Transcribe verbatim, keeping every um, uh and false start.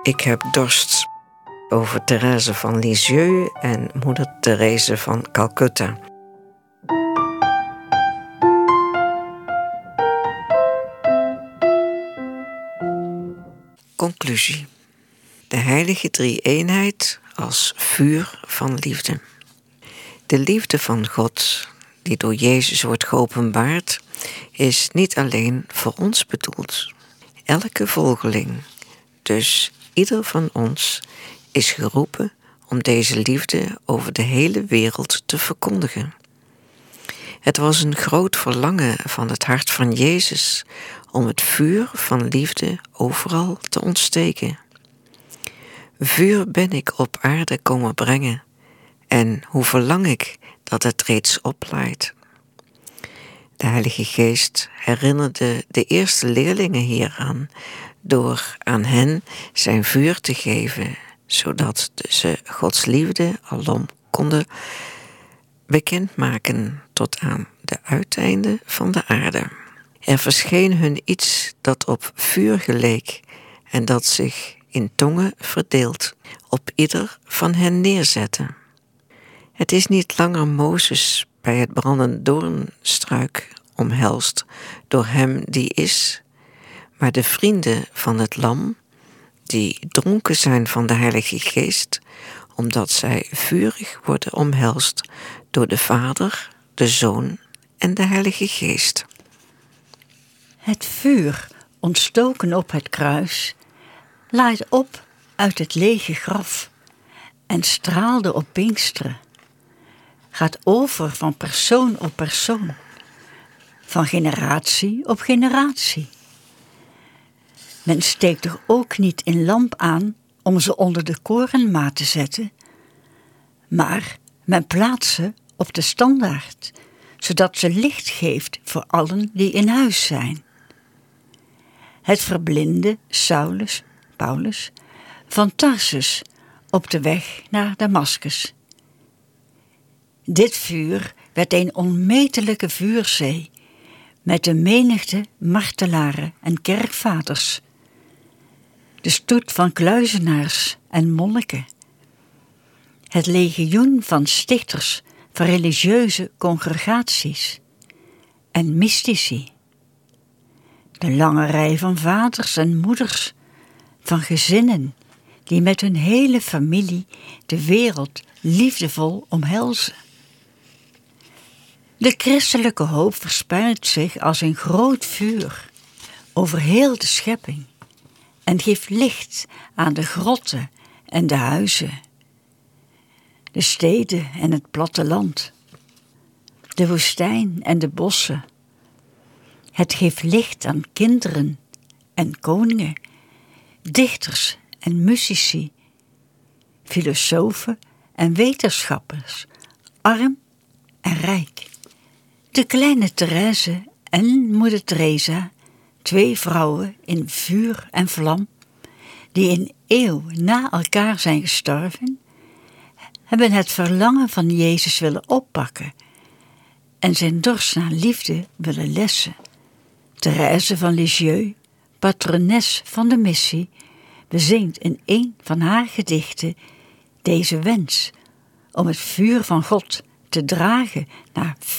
Ik heb dorst, over Thérèse van Lisieux en moeder Therese van Calcutta. Conclusie. De heilige drie-eenheid als vuur van liefde. De liefde van God, die door Jezus wordt geopenbaard, is niet alleen voor ons bedoeld. Elke volgeling, dus ieder van ons, is geroepen om deze liefde over de hele wereld te verkondigen. Het was een groot verlangen van het hart van Jezus om het vuur van liefde overal te ontsteken. Vuur ben ik op aarde komen brengen, en hoe verlang ik dat het reeds oplaait. De Heilige Geest herinnerde de eerste leerlingen hieraan door aan hen zijn vuur te geven, zodat ze Gods liefde alom konden bekendmaken tot aan de uiteinden van de aarde. Er verscheen hun iets dat op vuur geleek en dat zich in tongen verdeeld, op ieder van hen neerzette. Het is niet langer Mozes bij het brandende doornstruik omhelst door hem die is, maar de vrienden van het lam, die dronken zijn van de Heilige Geest, omdat zij vurig worden omhelst door de Vader, de Zoon en de Heilige Geest. Het vuur, ontstoken op het kruis, laait op uit het lege graf en straalde op Pinksteren, gaat over van persoon op persoon, van generatie op generatie. Men steekt er ook niet een lamp aan om ze onder de korenmaat te zetten, maar men plaatst ze op de standaard, zodat ze licht geeft voor allen die in huis zijn. Het verblindde Saulus, Paulus, van Tarsus op de weg naar Damaskus. Dit vuur werd een onmetelijke vuurzee met de menigte martelaren en kerkvaders, de stoet van kluizenaars en monniken, het legioen van stichters van religieuze congregaties en mystici, de lange rij van vaders en moeders van gezinnen die met hun hele familie de wereld liefdevol omhelzen. De christelijke hoop verspreidt zich als een groot vuur over heel de schepping en geeft licht aan de grotten en de huizen, de steden en het platteland, de woestijn en de bossen. Het geeft licht aan kinderen en koningen, dichters en musici, filosofen en wetenschappers, arm en rijk. De kleine Therese en moeder Teresa, twee vrouwen in vuur en vlam, die een eeuw na elkaar zijn gestorven, hebben het verlangen van Jezus willen oppakken en zijn dorst naar liefde willen lessen. Thérèse van Lisieux, patrones van de missie, bezingt in een van haar gedichten deze wens om het vuur van God te dragen naar